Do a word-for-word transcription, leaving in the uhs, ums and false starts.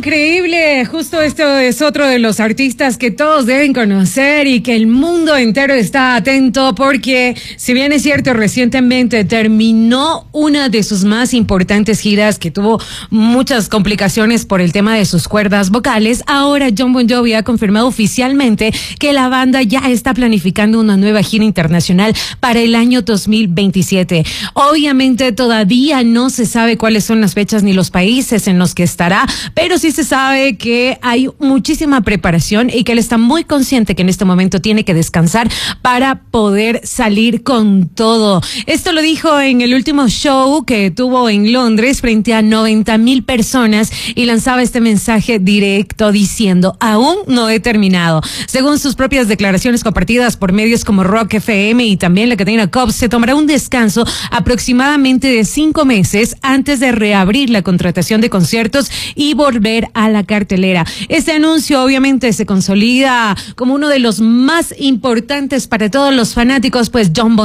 increíble. Justo esto es otro de los artistas que todos deben conocer y que el mundo entero está atento porque, si bien es cierto, recientemente terminó una de sus más importantes giras que tuvo muchas complicaciones por el tema de sus cuerdas vocales, ahora Jon Bon Jovi ha confirmado oficialmente que la banda ya está planificando una nueva gira internacional para el año dos mil veintisiete. Obviamente todavía no se sabe cuáles son las fechas ni los países en los que estará, pero sí se sabe que hay muchísima preparación y que él está muy consciente que en este momento tiene que descansar para poder salir con todo. Esto lo dijo en el último show que tuvo en Londres frente a noventa mil personas y lanzaba este mensaje directo diciendo: aún no he terminado. Según sus propias declaraciones compartidas por medios como Rock F M y también la cadena Cops, se tomará un descanso aproximadamente de cinco meses antes de reabrir la contratación de conciertos y volver a la cartelera. Este anuncio obviamente se consolida como uno de los más importantes para todos los fanáticos, pues Jon Bon